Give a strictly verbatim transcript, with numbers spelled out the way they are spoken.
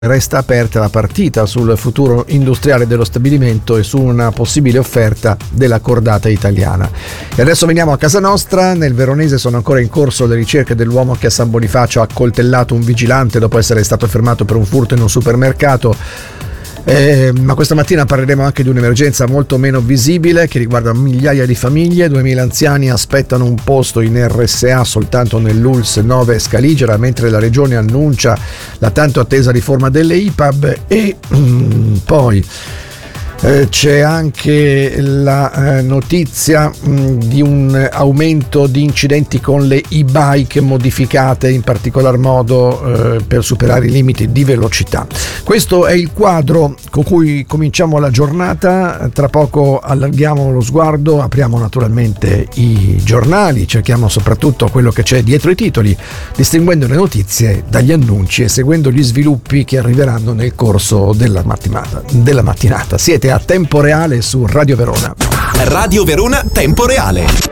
Resta aperta la partita sul futuro industriale dello stabilimento e su una possibile offerta della cordata italiana. E adesso veniamo a casa nostra. Nel Veronese sono ancora in corso le ricerche dell'uomo che a San Bonifacio ha accoltellato un vigilante dopo essere stato fermato per un furto in un supermercato. Eh, ma questa mattina parleremo anche di un'emergenza molto meno visibile che riguarda migliaia di famiglie. duemila anziani aspettano un posto in R S A soltanto nell'U L S nove Scaligera, mentre la regione annuncia la tanto attesa riforma delle I P A B. E mm, poi Eh, c'è anche la eh, notizia mh, di un aumento di incidenti con le e-bike modificate, in particolar modo eh, per superare i limiti di velocità. Questo è il quadro con cui cominciamo la giornata. Tra poco allarghiamo lo sguardo, apriamo naturalmente i giornali, cerchiamo soprattutto quello che c'è dietro i titoli, distinguendo le notizie dagli annunci e seguendo gli sviluppi che arriveranno nel corso della mattinata. Della mattinata. Siete a Tempo Reale su Radio Verona. Radio Verona Tempo Reale.